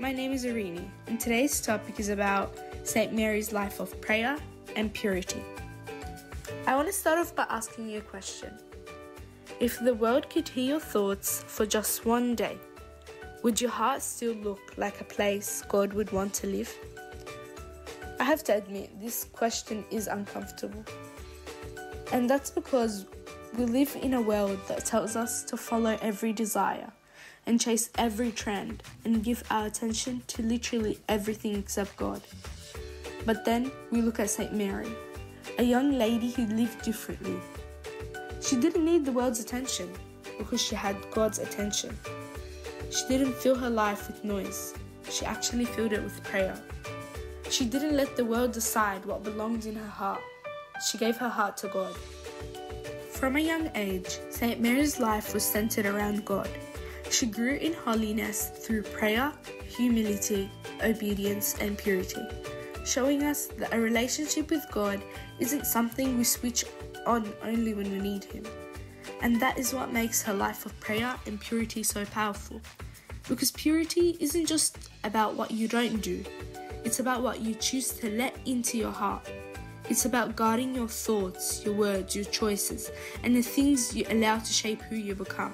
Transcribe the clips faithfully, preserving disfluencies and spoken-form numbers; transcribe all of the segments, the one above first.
my name is Irini, and today's topic is about Saint Mary's life of prayer and purity. I want to start off by asking you a question. If the world could hear your thoughts for just one day, would your heart still look like a place God would want to live? I have to admit, this question is uncomfortable. And that's because we live in a world that tells us to follow every desire and chase every trend and give our attention to literally everything except God. But then we look at Saint Mary, a young lady who lived differently. She didn't need the world's attention because she had God's attention. She didn't fill her life with noise. She actually filled it with prayer. She didn't let the world decide what belonged in her heart. She gave her heart to God. From a young age, Saint Mary's life was centered around God. She grew in holiness through prayer, humility, obedience, and purity, showing us that a relationship with God isn't something we switch on only when we need Him. And that is what makes her life of prayer and purity so powerful. Because purity isn't just about what you don't do, it's about what you choose to let into your heart. It's about guarding your thoughts, your words, your choices, and the things you allow to shape who you become.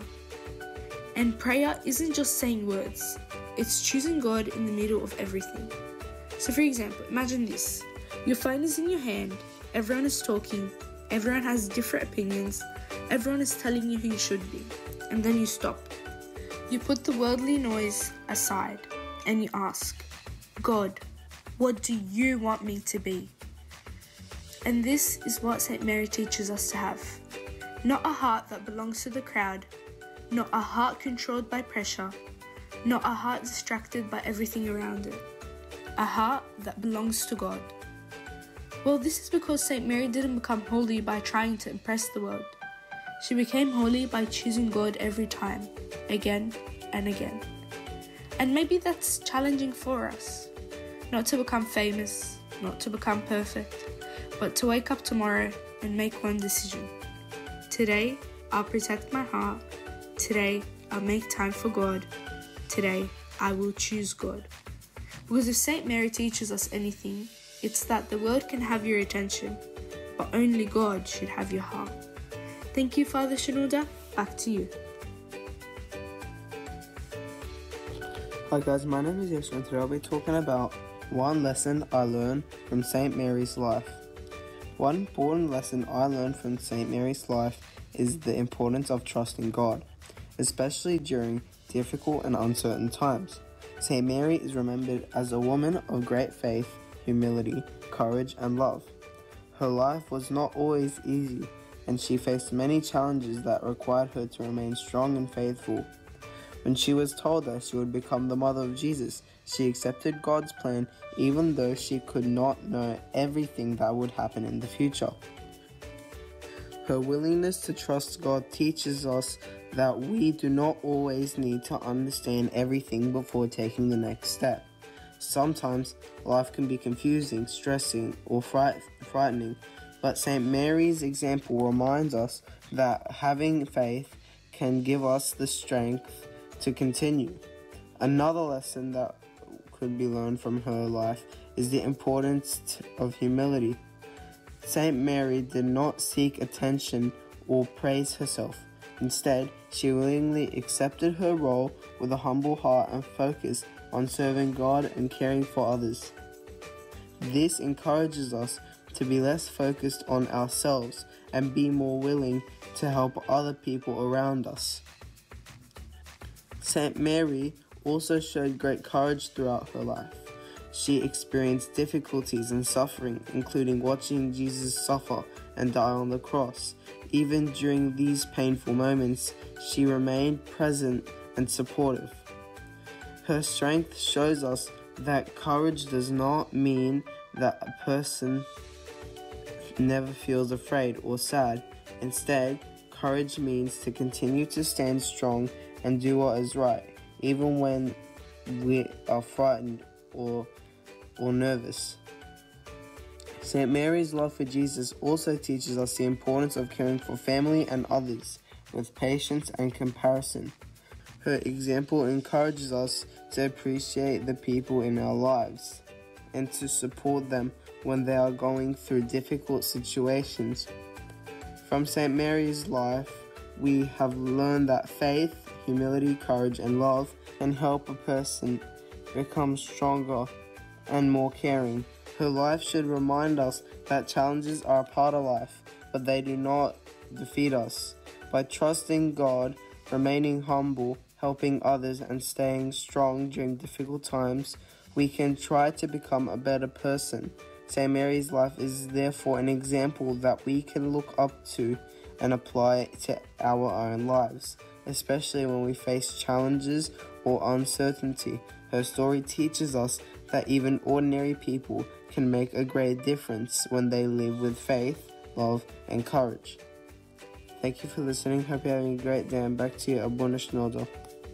And prayer isn't just saying words, it's choosing God in the middle of everything. So for example, imagine this. Your phone is in your hand, everyone is talking, everyone has different opinions, everyone is telling you who you should be, and then you stop. You put the worldly noise aside and you ask, God, what do you want me to be? And this is what Saint Mary teaches us to have. Not a heart that belongs to the crowd, not a heart controlled by pressure, not a heart distracted by everything around it. A heart that belongs to God. Well, this is because Saint Mary didn't become holy by trying to impress the world. She became holy by choosing God every time, again and again. And maybe that's challenging for us. Not to become famous, not to become perfect, but to wake up tomorrow and make one decision. Today, I'll protect my heart. Today, I'll make time for God. Today, I will choose God. Because if Saint Mary teaches us anything, it's that the world can have your attention, but only God should have your heart. Thank you, Father Shenouda. Back to you. Hi guys, my name is Yeshua and today I'll be talking about one lesson I learned from Saint Mary's life. One important lesson I learned from Saint Mary's life is the importance of trusting God, especially during difficult and uncertain times. Saint Mary is remembered as a woman of great faith, humility, courage, and love. Her life was not always easy, and she faced many challenges that required her to remain strong and faithful. When she was told that she would become the mother of Jesus, she accepted God's plan even though she could not know everything that would happen in the future. Her willingness to trust God teaches us that we do not always need to understand everything before taking the next step. Sometimes life can be confusing, stressing, or fright- frightening, but Saint Mary's example reminds us that having faith can give us the strength to continue. Another lesson that could be learned from her life is the importance of humility. Saint Mary did not seek attention or praise herself. Instead, she willingly accepted her role with a humble heart and focus on serving God and caring for others. This encourages us to be less focused on ourselves and be more willing to help other people around us. Saint Mary also showed great courage throughout her life. She experienced difficulties and suffering, including watching Jesus suffer and die on the cross. Even during these painful moments, she remained present and supportive. Her strength shows us that courage does not mean that a person never feels afraid or sad. Instead, courage means to continue to stand strong and do what is right, even when we are frightened or, or nervous. Saint Mary's love for Jesus also teaches us the importance of caring for family and others with patience and compassion. Her example encourages us to appreciate the people in our lives and to support them when they are going through difficult situations. From Saint Mary's life, we have learned that faith, humility, courage, and love can help a person become stronger and more caring. Her life should remind us that challenges are a part of life, but they do not defeat us. By trusting God, remaining humble, helping others, and staying strong during difficult times, we can try to become a better person. Saint Mary's life is therefore an example that we can look up to and apply to our own lives, especially when we face challenges or uncertainty. Her story teaches us that even ordinary people can make a great difference when they live with faith, love, and courage. Thank you for listening. Hope you're having a great day, and back to you, Abuna Shnoda.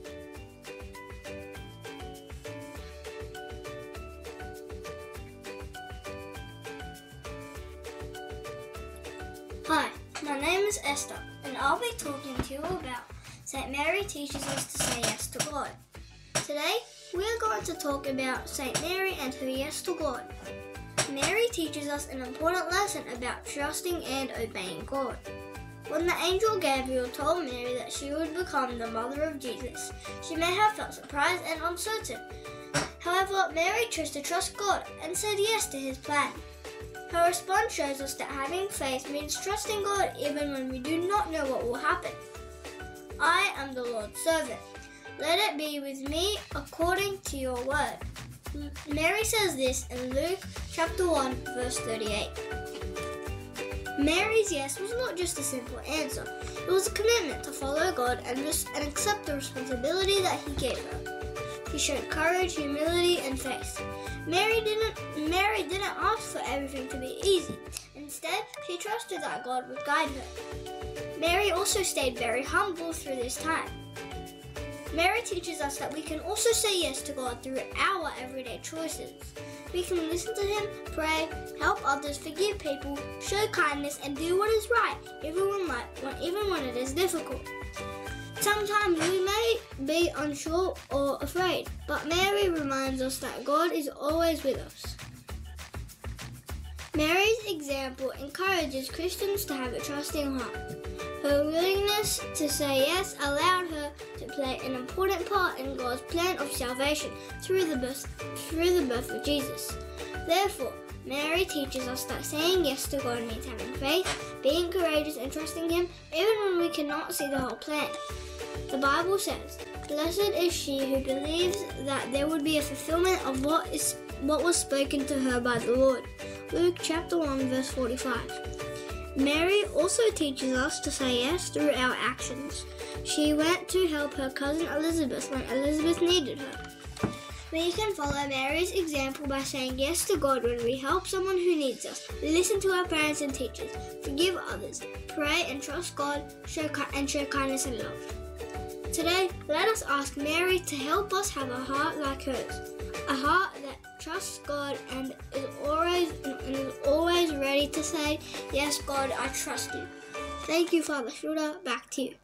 Hi, my name is Esther, and I'll be talking to you about Saint Mary teaches us to say yes to God. Today, we're going to talk about Saint Mary and her yes to God. Mary teaches us an important lesson about trusting and obeying God. When the angel Gabriel told Mary that she would become the mother of Jesus, she may have felt surprised and uncertain. However, Mary chose to trust God and said yes to his plan. Her response shows us that having faith means trusting God even when we do not know what will happen. I am the Lord's servant. Let it be with me according to your word. Mary says this in Luke chapter one, verse thirty-eight. Mary's yes was not just a simple answer. It was a commitment to follow God and, res- and accept the responsibility that he gave her. She showed courage, humility, and faith. Mary didn't, Mary didn't ask for everything to be easy. Instead, she trusted that God would guide her. Mary also stayed very humble through this time. Mary teaches us that we can also say yes to God through our everyday choices. We can listen to him, pray, help others, forgive people, show kindness, and do what is right, even when, even when it is difficult. Sometimes we may be unsure or afraid, but Mary reminds us that God is always with us. Mary's example encourages Christians to have a trusting heart. Her willingness to say yes allowed her to play an important part in God's plan of salvation through the birth, through the birth of Jesus. Therefore, Mary teaches us that saying yes to God means having faith, being courageous, and trusting him even when we cannot see the whole plan. The Bible says, "Blessed is she who believes that there would be a fulfillment of what is what was spoken to her by the Lord." Luke chapter one, verse forty-five. Mary also teaches us to say yes through our actions. She went to help her cousin Elizabeth when Elizabeth needed her. We can follow Mary's example by saying yes to God when we help someone who needs us, listen to our parents and teachers, forgive others, pray and trust God, show ki- and show kindness and love. Today, let us ask Mary to help us have a heart like hers, a heart that trusts God and is always and is always ready to say, "Yes, God, I trust you." Thank you, Father Shruda. Back to you.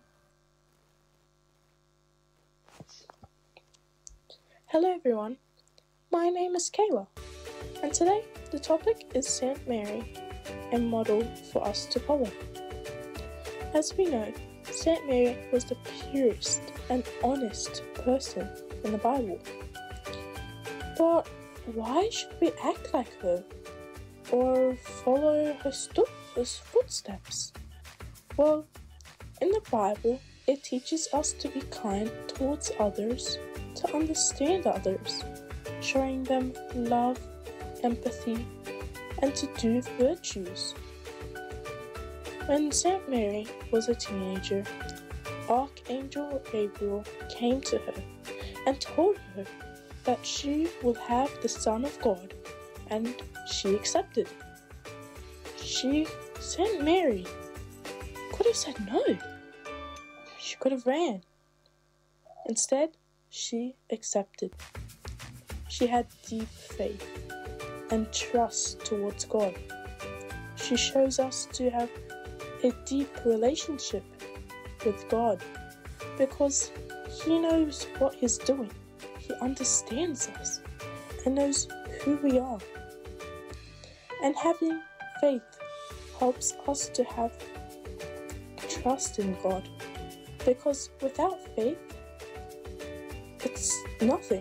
Hello everyone, my name is Kayla, and today the topic is Saint Mary, a model for us to follow. As we know, Saint Mary was the purest and honest person in the Bible. But why should we act like her or follow her stu- her footsteps? Well, in the Bible, it teaches us to be kind towards others, to understand others, showing them love, empathy, and to do virtues. When Saint Mary was a teenager, Archangel Gabriel came to her and told her that she will have the Son of God, and she accepted. She, Saint Mary, could have said no. She could have ran. Instead, she accepted. She had deep faith and trust towards God. She shows us to have a deep relationship with God because He knows what He's doing. He understands us and knows who we are. And having faith helps us to have trust in God, because without faith, it's nothing.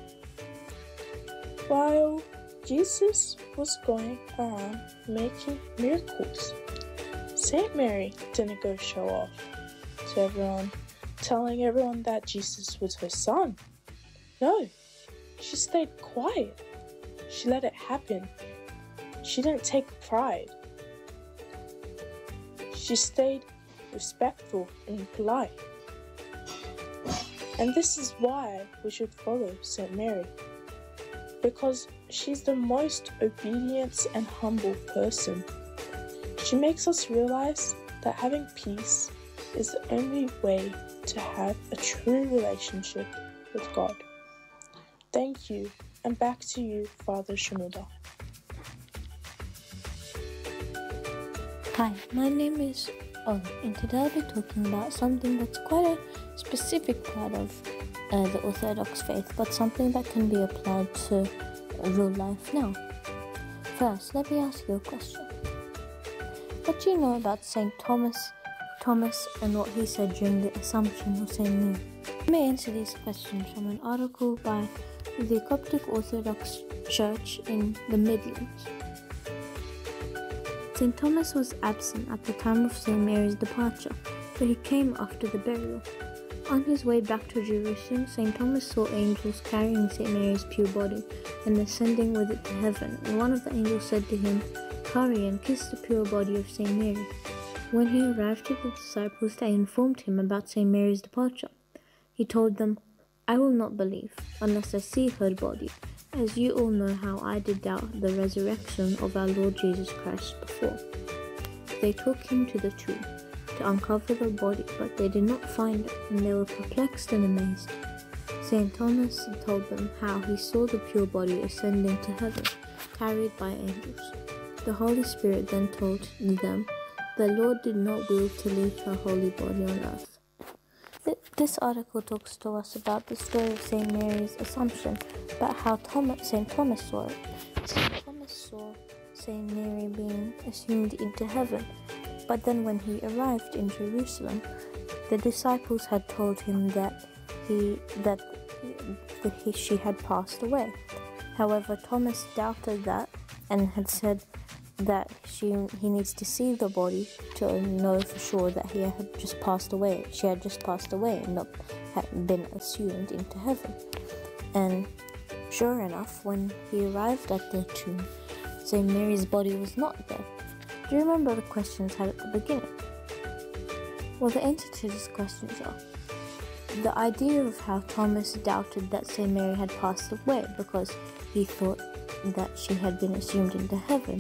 While Jesus was going around making miracles, Saint Mary didn't go show off to everyone, telling everyone that Jesus was her son. No, she stayed quiet. She let it happen. She didn't take pride. She stayed respectful and polite. And this is why we should follow Saint Mary, because she's the most obedient and humble person. She makes us realize that having peace is the only way to have a true relationship with God. Thank you, and back to you, Father Shinoda. Hi, my name is Ollie, and today I'll be talking about something that's quite a specific part of uh, the Orthodox faith, but something that can be applied to real life now. First, let me ask you a question. What do you know about Saint Thomas, Thomas and what he said during the Assumption of Saint Mary? Let me answer these questions from an article by the Coptic Orthodox Church in the Midlands. Saint Thomas was absent at the time of Saint Mary's departure, but he came after the burial. On his way back to Jerusalem, Saint Thomas saw angels carrying Saint Mary's pure body and ascending with it to heaven, and one of the angels said to him, "Hurry and kiss the pure body of Saint Mary." When he arrived to the disciples, they informed him about Saint Mary's departure. He told them, "I will not believe unless I see her body, as you all know how I did doubt the resurrection of our Lord Jesus Christ before." They took him to the tomb to uncover the body, but they did not find it, and they were perplexed and amazed. Saint Thomas told them how he saw the pure body ascending to heaven, carried by angels. The Holy Spirit then told them, "The Lord did not will to leave her holy body on earth." This article talks to us about the story of Saint Mary's Assumption, about how Thomas, Saint Thomas saw it. Saint Thomas saw Saint Mary being assumed into heaven, but then when he arrived in Jerusalem, the disciples had told him that he that the, he, she had passed away. However, Thomas doubted that and had said that she he needs to see the body to know for sure that he had just passed away. She had just passed away and not had been assumed into heaven. And sure enough, when he arrived at the tomb, Saint Mary's body was not there. Do you remember the questions had at the beginning? Well, the answer to these questions are the idea of how Thomas doubted that Saint Mary had passed away because he thought that she had been assumed into heaven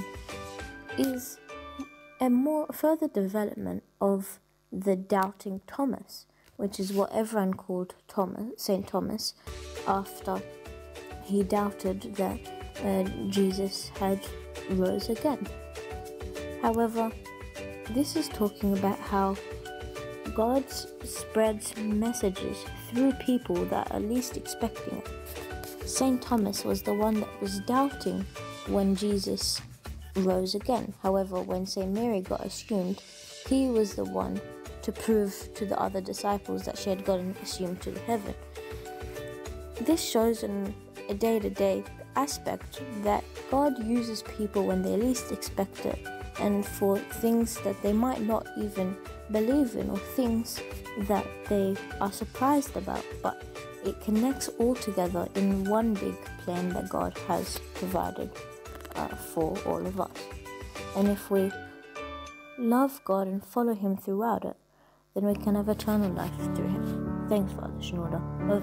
is a more further development of the doubting Thomas, which is what everyone called Thomas, Saint Thomas, after he doubted that uh, Jesus had rose again. However, this is talking about how God spreads messages through people that are least expecting it. Saint Thomas was the one that was doubting when Jesus rose again. However, when Saint Mary got assumed, he was the one to prove to the other disciples that she had gotten assumed to heaven. This shows in a day-to-day aspect that God uses people when they least expect it, and for things that they might not even believe in, or things that they are surprised about, but it connects all together in one big plan that God has provided uh, for all of us. And if we love God and follow Him throughout it, then we can have eternal life through Him. Thanks, Father Shinoda. Over.